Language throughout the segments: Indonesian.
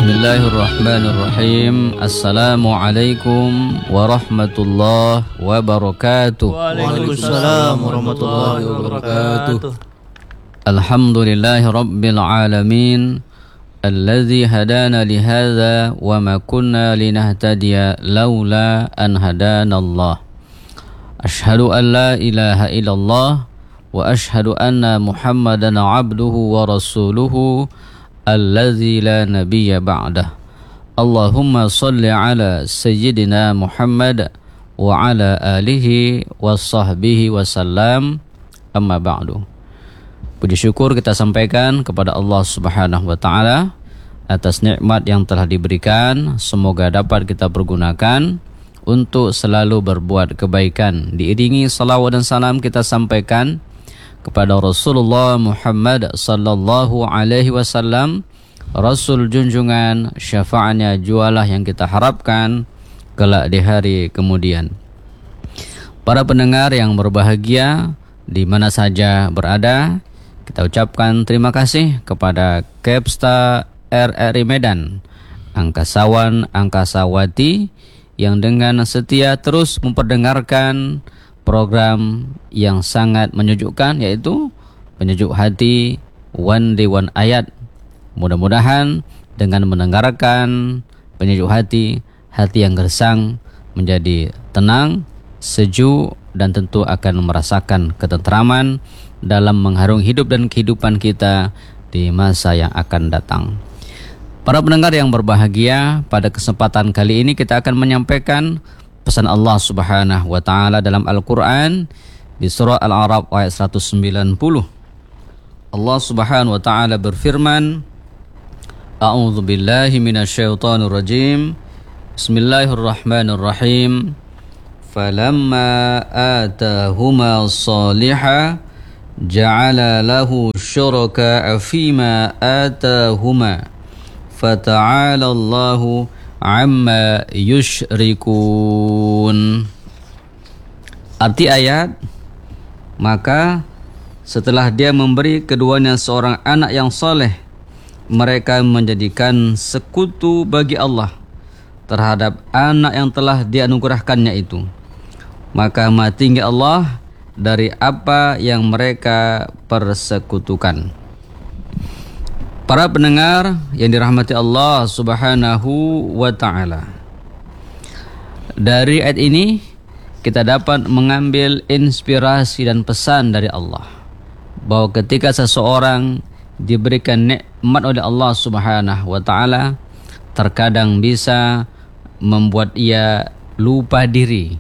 Bismillahirrahmanirrahim. Assalamualaikum warahmatullahi wabarakatuh. Waalaikumsalam warahmatullahi wabarakatuh. Alhamdulillahi rabbil alamin, alladzi hadana lihadza wa ma kunna linahtadiya laula an hadanallah. Ashhadu an la ilaha illallah wa ashhadu anna Muhammadan abduhu wa rasuluhu alladzi la nabiyya ba'dah. Allahumma salli ala sayyidina Muhammad wa ala alihi wa sahbihi wa sallam, amma ba'du. Puji syukur kita sampaikan kepada Allah Subhanahu wa taala atas nikmat yang telah diberikan. Semoga dapat kita pergunakan untuk selalu berbuat kebaikan. Diiringi salawat dan salam kita sampaikan kepada Rasulullah Muhammad sallallahu alaihi wasallam, Rasul junjungan, syafaatnya jualah yang kita harapkan kelak di hari kemudian. Para pendengar yang berbahagia di mana saja berada, kita ucapkan terima kasih kepada Kepsta RRI Medan, angkasawan angkasawati yang dengan setia terus memperdengarkan program yang sangat menyejukkan, yaitu Penyejuk Hati One Day One Ayat. Mudah-mudahan dengan mendengarkan Penyejuk Hati, hati yang gersang menjadi tenang, sejuk, dan tentu akan merasakan ketentraman dalam mengharungi hidup dan kehidupan kita di masa yang akan datang. Para pendengar yang berbahagia, pada kesempatan kali ini kita akan menyampaikan pesan Allah Subhanahu wa taala dalam Al-Qur'an di surah Al-A'raf ayat 190. Allah Subhanahu wa taala berfirman, A'udzu billahi minasyaitonir rajim. Bismillahirrahmanirrahim. Falamma atahuma salihah ja'ala lahu syuraka'a fima atahuma fata'ala Allahu amma yusyrikun. Arti ayat, maka setelah dia memberi keduanya seorang anak yang soleh, mereka menjadikan sekutu bagi Allah terhadap anak yang telah dianugerahkannya itu. Maka maha tinggi Allah dari apa yang mereka persekutukan. Para pendengar yang dirahmati Allah Subhanahu wa taala, dari ayat ini kita dapat mengambil inspirasi dan pesan dari Allah bahwa ketika seseorang diberikan nikmat oleh Allah Subhanahu wa taala, terkadang bisa membuat ia lupa diri,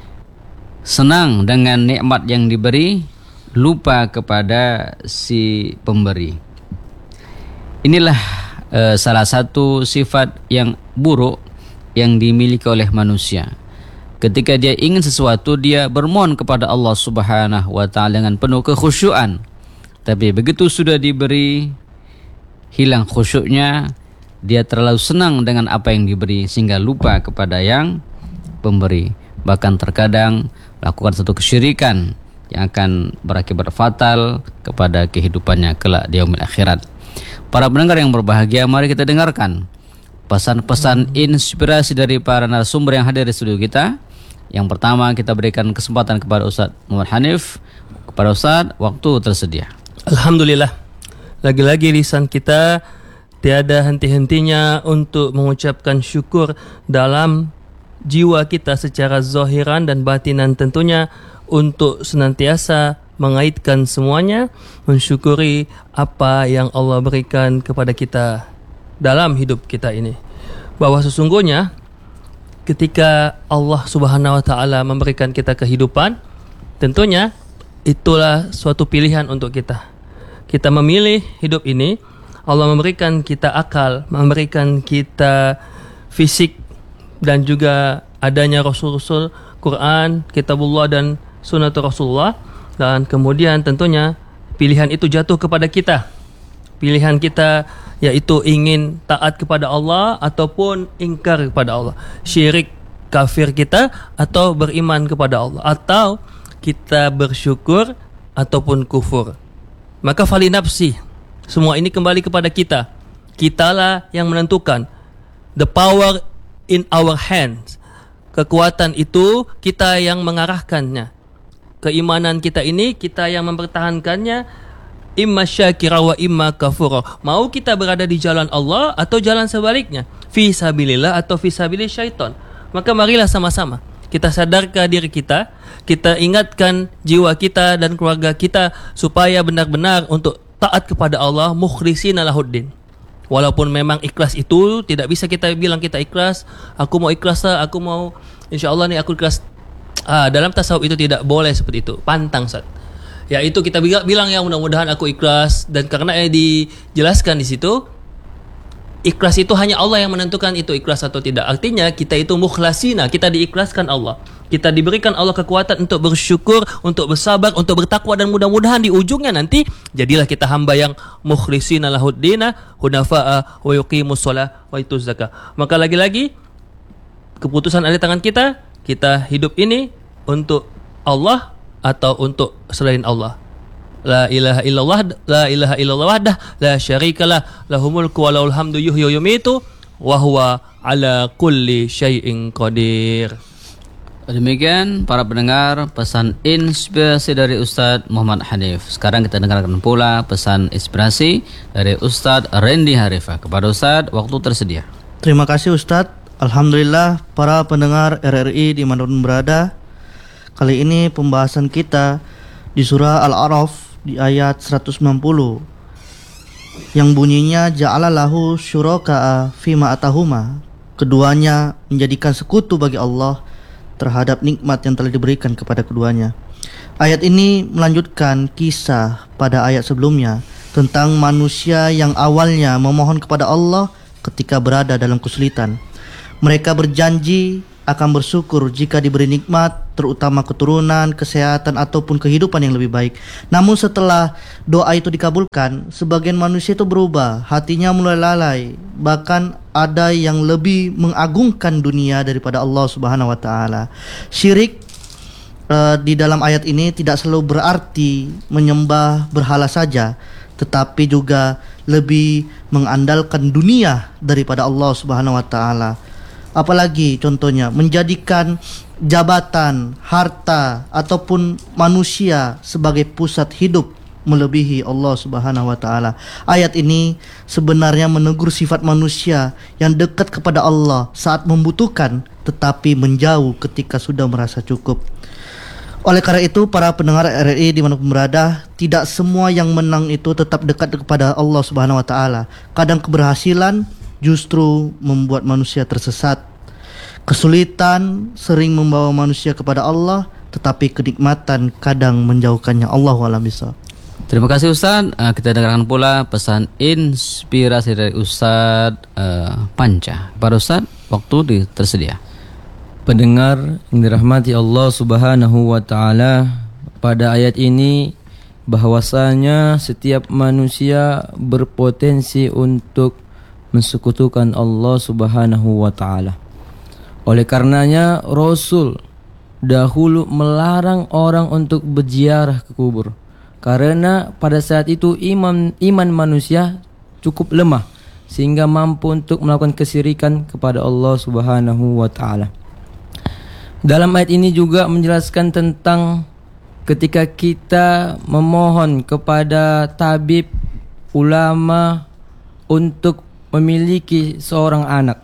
senang dengan nikmat yang diberi, lupa kepada si pemberi. Inilah salah satu sifat yang buruk yang dimiliki oleh manusia. Ketika dia ingin sesuatu, dia bermohon kepada Allah Subhanahu wa taala dengan penuh kekhusyuan. Tapi begitu sudah diberi, hilang khusyuknya, dia terlalu senang dengan apa yang diberi sehingga lupa kepada yang pemberi. Bahkan terkadang lakukan satu kesyirikan yang akan berakibat fatal kepada kehidupannya kelak di yaumil akhirat. Para pendengar yang berbahagia, mari kita dengarkan pesan-pesan inspirasi dari para narasumber yang hadir di studio kita. Yang pertama, kita berikan kesempatan kepada Ustaz Muhammad Hanif. Kepada Ustaz, waktu tersedia. Alhamdulillah, lagi-lagi lisan kita tiada henti-hentinya untuk mengucapkan syukur dalam jiwa kita secara zahiran dan batinan, tentunya untuk senantiasa mengaitkan semuanya, mensyukuri apa yang Allah berikan kepada kita dalam hidup kita ini. Bahwa sesungguhnya ketika Allah Subhanahu wa taala memberikan kita kehidupan, tentunya itulah suatu pilihan untuk kita. Kita memilih hidup ini. Allah memberikan kita akal, memberikan kita fisik, dan juga adanya Rasul-Rasul, Quran, Kitabullah dan Sunnatul Rasulullah. Dan kemudian tentunya pilihan itu jatuh kepada kita. Pilihan kita yaitu ingin taat kepada Allah ataupun ingkar kepada Allah, syirik kafir kita atau beriman kepada Allah, atau kita bersyukur ataupun kufur. Maka fali nafsi, semua ini kembali kepada kita. Kitalah yang menentukan The power in our hands. Kekuatan itu kita yang mengarahkannya. Keimanan kita ini kita yang mempertahankannya. Imma syakira wa imma kafura. Mau kita berada di jalan Allah atau jalan sebaliknya, fi sabilillah atau fi sabilis syaitan. Maka marilah sama-sama kita sadarkan diri kita, kita ingatkan jiwa kita dan keluarga kita supaya benar-benar untuk taat kepada Allah, mukhlishina lahuddin. Walaupun memang ikhlas itu tidak bisa kita bilang kita ikhlas, aku mau ikhlas lah, aku mau insyaallah nih aku ikhlas. Dalam tasawuf itu tidak boleh seperti itu, pantang Ustaz. Ya itu kita bilang ya mudah-mudahan aku ikhlas, dan karena dijelaskan di situ ikhlas itu hanya Allah yang menentukan itu ikhlas atau tidak. Artinya kita itu mukhlasina, kita diikhlaskan Allah. Kita diberikan Allah kekuatan untuk bersyukur, untuk bersabar, untuk bertakwa, dan mudah-mudahan di ujungnya nanti jadilah kita hamba yang mukhlisina lahuddina hunafa'a wa yuqimus shalah wa yutuz zakah. Maka lagi-lagi keputusan ada di tangan kita. Kita hidup ini untuk Allah atau untuk selain Allah. La ilaha illallah, la ilaha illallah wahdah, la syarikalah, lahul mulku wa lahul hamdu yuhyi wa yumiitu wa huwa ala kulli syai'in qadir. Demikian para pendengar pesan inspirasi dari Ustadz Muhammad Hanif. Sekarang kita dengarkan pula pesan inspirasi dari Ustadz Randy Harifah. Kepada Ustadz, waktu tersedia. Terima kasih Ustadz. Alhamdulillah para pendengar RRI dimanapun berada. Kali ini pembahasan kita di surah Al-A'raf di ayat 190 yang bunyinya ja'ala lahu syuraka'a fima atahuma. Keduanya menjadikan sekutu bagi Allah terhadap nikmat yang telah diberikan kepada keduanya. Ayat ini melanjutkan kisah pada ayat sebelumnya tentang manusia yang awalnya memohon kepada Allah ketika berada dalam kesulitan. Mereka berjanji akan bersyukur jika diberi nikmat, terutama keturunan, kesehatan, ataupun kehidupan yang lebih baik. Namun setelah doa itu dikabulkan, sebagian manusia itu berubah, hatinya mulai lalai. Bahkan ada yang lebih mengagungkan dunia daripada Allah Subhanahu wa taala. Syirik di dalam ayat ini tidak selalu berarti menyembah berhala saja, tetapi juga lebih mengandalkan dunia daripada Allah Subhanahu wa taala. Apalagi contohnya menjadikan jabatan, harta ataupun manusia sebagai pusat hidup melebihi Allah Subhanahu wa taala. Ayat ini sebenarnya menegur sifat manusia yang dekat kepada Allah saat membutuhkan tetapi menjauh ketika sudah merasa cukup. Oleh karena itu para pendengar RRI dimanapun berada, tidak semua yang menang itu tetap dekat kepada Allah Subhanahu wa taala. Kadang keberhasilan justru membuat manusia tersesat. Kesulitan sering membawa manusia kepada Allah, tetapi kenikmatan kadang menjauhkannya. Allahu a'lam bishawab. Terima kasih Ustaz. Kita dengarkan pula pesan inspirasi dari Ustaz Panca. Para Ustaz, waktu tersedia. Pendengar yang dirahmati Allah Subhanahu wa taala, pada ayat ini bahwasanya setiap manusia berpotensi untuk mensekutukan Allah Subhanahu wa taala. Oleh karenanya Rasul dahulu melarang orang untuk berziarah ke kubur, karena pada saat itu iman manusia cukup lemah sehingga mampu untuk melakukan kesyirikan kepada Allah Subhanahu wa taala. Dalam ayat ini juga menjelaskan tentang ketika kita memohon kepada tabib, ulama untuk memiliki seorang anak.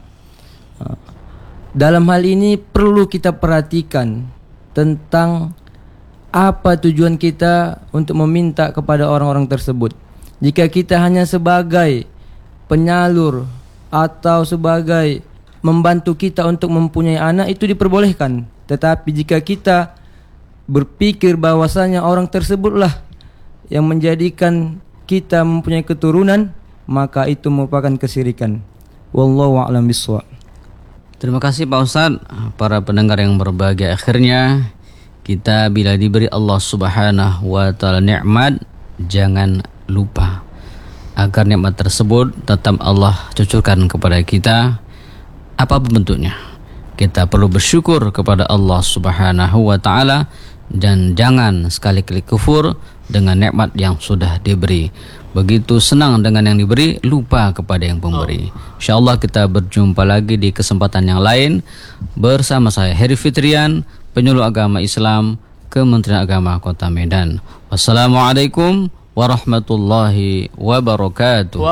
Dalam hal ini perlu kita perhatikan tentang apa tujuan kita untuk meminta kepada orang-orang tersebut. Jika kita hanya sebagai penyalur atau sebagai membantu kita untuk mempunyai anak, itu diperbolehkan. Tetapi jika kita berpikir bahwasanya orang tersebutlah yang menjadikan kita mempunyai keturunan, maka itu merupakan kesyirikan. Wallahu a'lam bishawab. Terima kasih Pak Ustaz. Para pendengar yang berbahagia, akhirnya kita bila diberi Allah Subhanahu wa taala nikmat, jangan lupa agar nikmat tersebut tetap Allah cucurkan kepada kita apapun bentuknya. Kita perlu bersyukur kepada Allah Subhanahu wa taala dan jangan sekali-kali kufur dengan nikmat yang sudah diberi. begitu senang dengan yang diberi, lupa kepada yang pemberi. InsyaAllah kita berjumpa lagi di kesempatan yang lain bersama saya Heri Fitrian, penyuluh agama Islam Kementerian Agama Kota Medan. Wassalamualaikum warahmatullahi wabarakatuh.